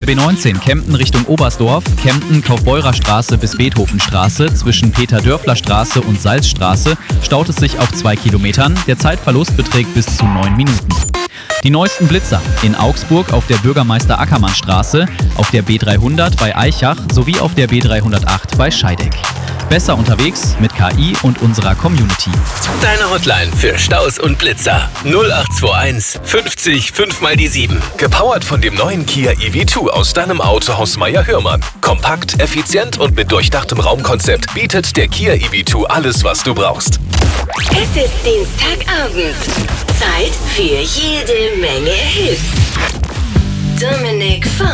B19 Kempten Richtung Oberstdorf, Kempten Kaufbeurer Straße bis Beethovenstraße, zwischen Peter-Dörfler-Straße und Salzstraße staut es sich auf 2 Kilometern. Der Zeitverlust beträgt bis zu 9 Minuten. Die neuesten Blitzer in Augsburg auf der Bürgermeister-Ackermann-Straße, auf der B300 bei Aichach sowie auf der B308 bei Scheideck. Besser unterwegs mit KI und unserer Community. Deine Hotline für Staus und Blitzer 0821 50 5 mal die 7. Gepowert von dem neuen Kia EV2 aus deinem Autohaus Meier-Hörmann. Kompakt, effizient und mit durchdachtem Raumkonzept bietet der Kia EV2 alles, was du brauchst. Es ist Dienstagabend. Zeit für jede Menge Hits. Dominik